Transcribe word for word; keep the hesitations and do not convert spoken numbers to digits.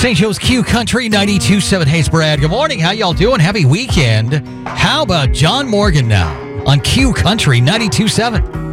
Saint Joe's Q Country ninety-two point seven. Hey, it's Brad. Good morning. How y'all doing? Happy weekend. How about John Morgan now on Q Country ninety-two point seven?